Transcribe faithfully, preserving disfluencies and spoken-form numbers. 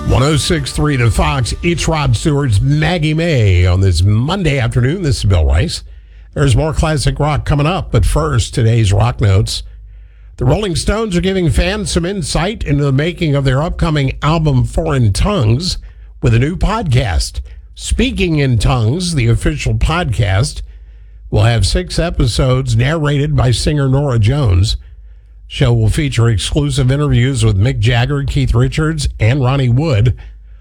one oh six point three The Fox. It's Rod Stewart's Maggie May on this Monday afternoon. This is Bill Rice. There's more classic rock coming up, but first, today's Rock Notes. The Rolling Stones are giving fans some insight into the making of their upcoming album Foreign Tongues with a new podcast. Speaking in Tongues, the official podcast, will have six episodes narrated by singer Norah Jones. Show will feature exclusive interviews with Mick Jagger, Keith Richards, and Ronnie Wood.